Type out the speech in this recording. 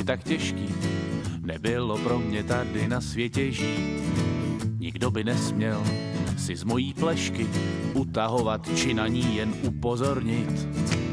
by tak těžký nebylo pro mě tady na světě žít. Nikdo by nesměl si z mojí plešky utahovat či na ní jen upozornit.